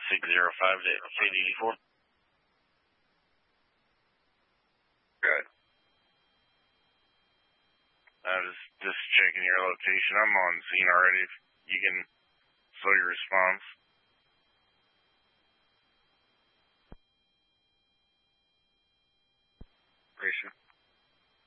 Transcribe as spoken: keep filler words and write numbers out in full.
six zero five to eight eighty-four. Good. I'm just, just checking your location. I'm on scene already. If you can slow your response. Ratio.